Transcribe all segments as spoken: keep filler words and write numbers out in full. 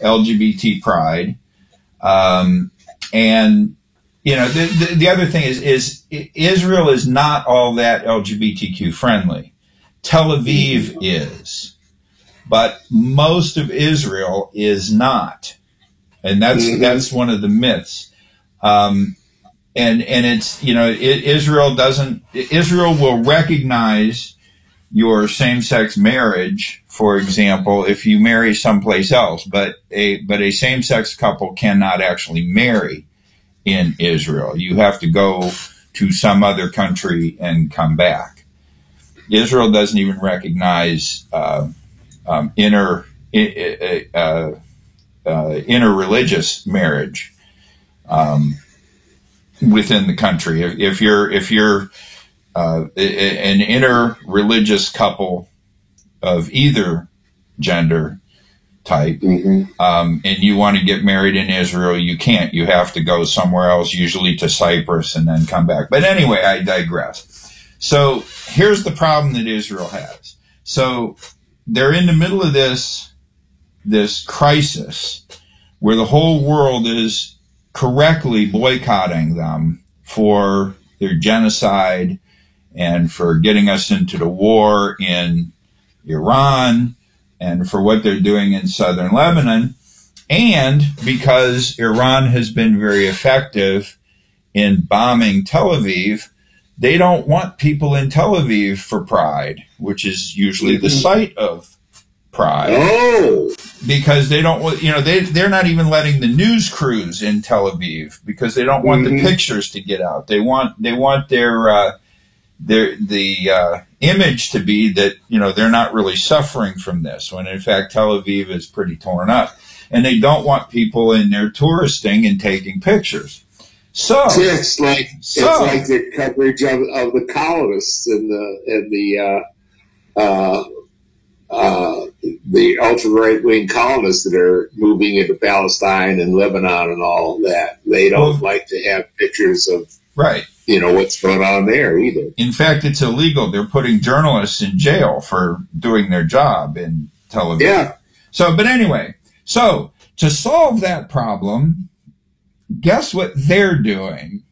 L G B T pride. Um, and, you know, the, the, the other thing is, is Israel is not all that L G B T Q friendly. Tel Aviv is, but most of Israel is not. And that's, mm-hmm. that's one of the myths. Um, and, and it's, you know, it, Israel doesn't, Israel will recognize your same-sex marriage, for example, if you marry someplace else, but a, but a same-sex couple cannot actually marry in Israel. You have to go to some other country and come back. Israel doesn't even recognize, uh, um, inter, uh, uh, interreligious marriage, um, within the country. If, if you're, if you're, Uh, an inter-religious couple of either gender type, mm-hmm. um, and you want to get married in Israel, you can't. You have to go somewhere else, usually to Cyprus, and then come back. But anyway, I digress. So here's the problem that Israel has. So they're in the middle of this, this crisis where the whole world is correctly boycotting them for their genocide and for getting us into the war in Iran, and for what they're doing in southern Lebanon, and because Iran has been very effective in bombing Tel Aviv, they don't want people in Tel Aviv for Pride, which is usually the site of Pride. Oh. Because they don't want, you know, they, they're not even letting the news crews in Tel Aviv because they don't want mm-hmm. the pictures to get out. They want, they want their, uh, their, the, uh, image to be that, you know, they're not really suffering from this, when in fact Tel Aviv is pretty torn up. And they don't want people in there touristing and taking pictures. So it's like so, it's like the coverage of, of the colonists and the and the uh, uh, uh, the ultra right wing colonists that are moving into Palestine and Lebanon and all of that. They don't well, like to have pictures of right. you know what's going on there either. In fact, it's illegal. They're putting journalists in jail for doing their job in Tel Aviv. Yeah. So, but anyway, so to solve that problem, guess what they're doing?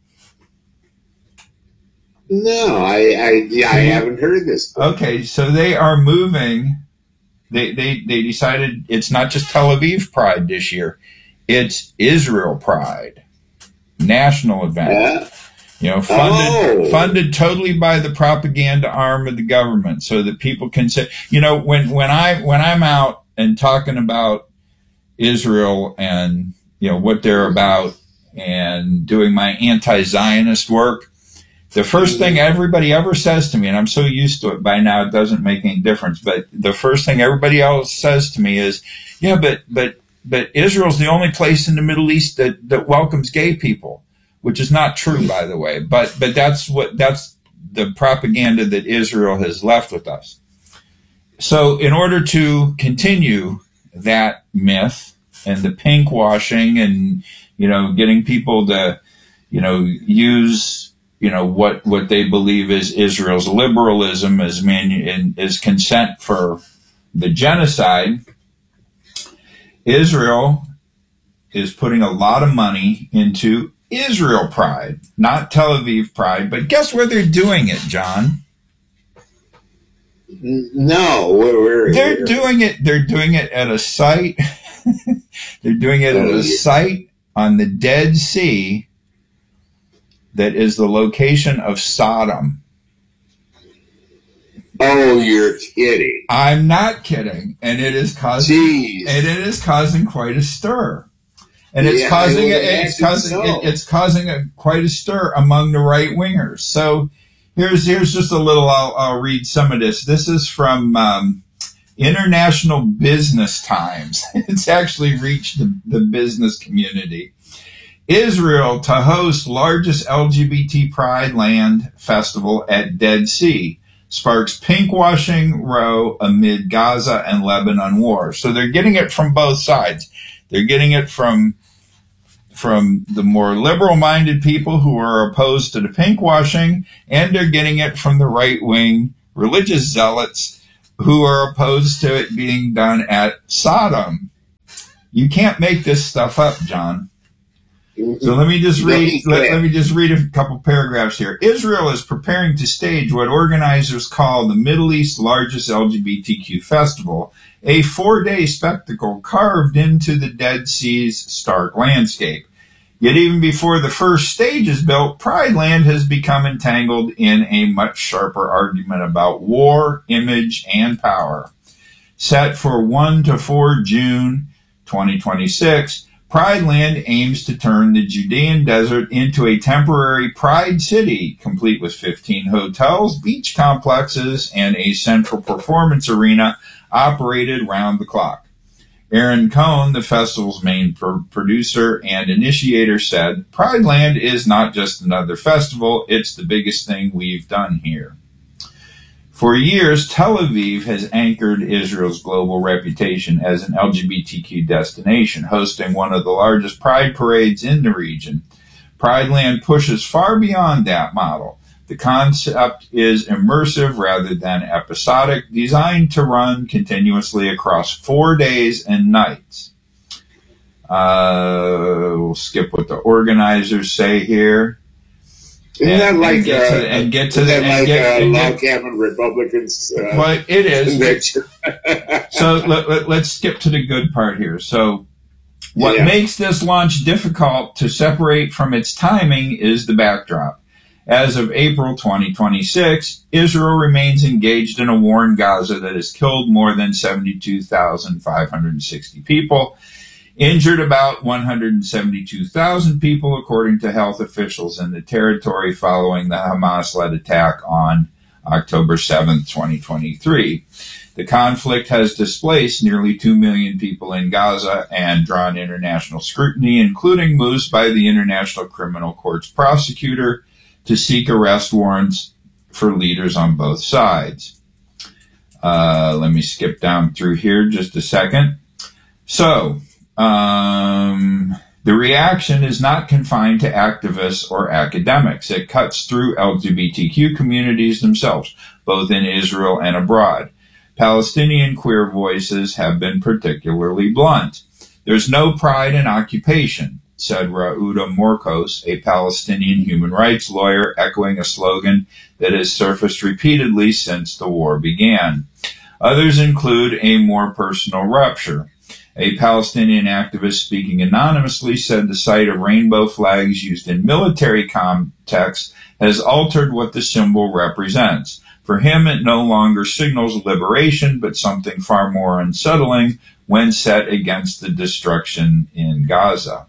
No, I, I, yeah, I haven't heard this. Okay, so they are moving. They, they, they decided it's not just Tel Aviv Pride this year. It's Israel Pride. National event. Yeah. You know, funded, oh. funded totally by the propaganda arm of the government so that people can say, you know, when, when I, when I'm out and talking about Israel and, you know, what they're about and doing my anti-Zionist work, the first thing everybody ever says to me, and I'm so used to it by now, it doesn't make any difference, but the first thing everybody else says to me is, yeah, but, but, but Israel's the only place in the Middle East that, that welcomes gay people, which is not true, by the way, but, but that's what, that's the propaganda that Israel has left with us. So in order to continue that myth and the pink washing and, you know, getting people to, you know, use, you know, what, what they believe is Israel's liberalism as manu- as consent for the genocide, Israel is putting a lot of money into Israel Pride, not Tel Aviv Pride. But guess where they're doing it, John? No, where, where they're where? doing it. They're doing it at a site. They're doing it at a site on the Dead Sea that is the location of Sodom. Oh, you're kidding! I'm not kidding, and it is causing Jeez. and it is causing quite a stir, and it's yeah, causing it's causing so. it, it's causing a quite a stir among the right wingers. So here's here's just a little. I'll, I'll read some of this. This is from um, International Business Times. It's actually reached the, the business community. Israel to host largest L G B T Pride Land Festival at Dead Sea. Sparks pinkwashing row amid Gaza and Lebanon war. So they're getting it from both sides. They're getting it from, from the more liberal-minded people who are opposed to the pinkwashing, and they're getting it from the right-wing religious zealots who are opposed to it being done at Sodom. You can't make this stuff up, John. Mhm. So let me just No, read. he Let, can't. let me just read a couple paragraphs here. Israel is preparing to stage what organizers call the Middle East's largest L G B T Q festival, a four-day spectacle carved into the Dead Sea's stark landscape. Yet even before the first stage is built, Pride Land has become entangled in a much sharper argument about war, image, and power. Set for first to fourth of June twenty twenty-six, Pride Land aims to turn the Judean desert into a temporary Pride City, complete with fifteen hotels, beach complexes, and a central performance arena operated round the clock. Aaron Cohn, the festival's main pro- producer and initiator, said, "Pride Land is not just another festival, it's the biggest thing we've done here." For years, Tel Aviv has anchored Israel's global reputation as an L G B T Q destination, hosting one of the largest pride parades in the region. Pride Land pushes far beyond that model. The concept is immersive rather than episodic, designed to run continuously across four days and nights. Uh, we'll skip what the organizers say here. Isn't And- that and like get to uh, the- and get to isn't the- that and like get- uh, and log get- cabin Republicans? Uh, But it is. convention? So let, let, let's skip to the good part here. So what Yeah. makes this launch difficult to separate from its timing is the backdrop. As of April twenty twenty-six, Israel remains engaged in a war in Gaza that has killed more than seventy-two thousand five hundred sixty people, injured about one hundred seventy-two thousand people, according to health officials in the territory, following the Hamas-led attack on October seventh, twenty twenty-three. The conflict has displaced nearly two million people in Gaza and drawn international scrutiny, including moves by the International Criminal Court's prosecutor to seek arrest warrants for leaders on both sides. Uh, let me skip down through here just a second. So, um, the reaction is not confined to activists or academics. It cuts through L G B T Q communities themselves, both in Israel and abroad. Palestinian queer voices have been particularly blunt. "There's no pride in occupation," said Rauda Morkos, a Palestinian human rights lawyer, echoing a slogan that has surfaced repeatedly since the war began. Others include a more personal rupture. A Palestinian activist speaking anonymously said the sight of rainbow flags used in military contexts has altered what the symbol represents. For him, it no longer signals liberation, but something far more unsettling when set against the destruction in Gaza.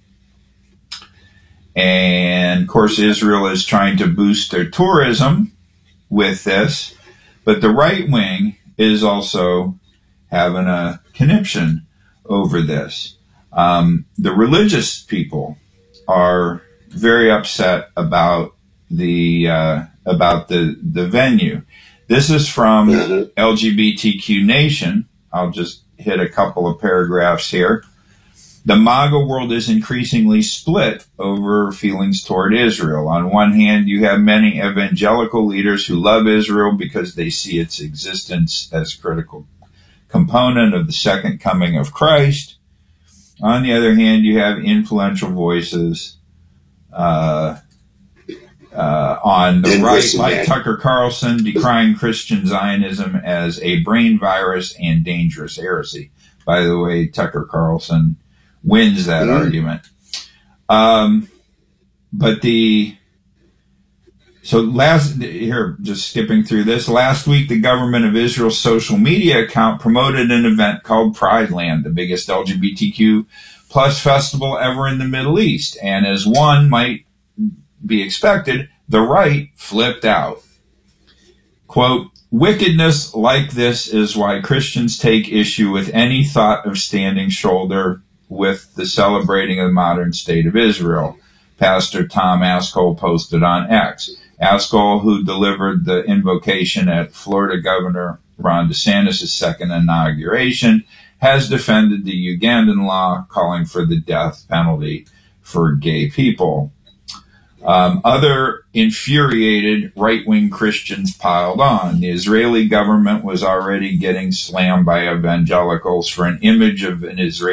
And, of course, Israel is trying to boost their tourism with this, but the right wing is also having a conniption over this. Um, the religious people are very upset about the uh, about the the venue. This is from Mhm. L G B T Q Nation. I'll just hit a couple of paragraphs here. The MAGA world is increasingly split over feelings toward Israel. On one hand, you have many evangelical leaders who love Israel because they see its existence as a critical component of the second coming of Christ. On the other hand, you have influential voices uh, uh, on the right, like Tucker Carlson, decrying Christian Zionism as a brain virus and dangerous heresy. By the way, Tucker Carlson wins that Mm-hmm. argument. Um, but the so last here, just skipping through this. Last week, the government of Israel's social media account promoted an event called Pride Land, the biggest L G B T Q plus festival ever in the Middle East. And as one might be expected, the right flipped out. Quote, "Wickedness like this is why Christians take issue with any thought of standing shoulder with the celebrating of the modern state of Israel," Pastor Tom Askell posted on X. Askell, who delivered the invocation at Florida Governor Ron DeSantis' second inauguration, has defended the Ugandan law calling for the death penalty for gay people. Um, other infuriated right-wing Christians piled on. The Israeli government was already getting slammed by evangelicals for an image of an Israeli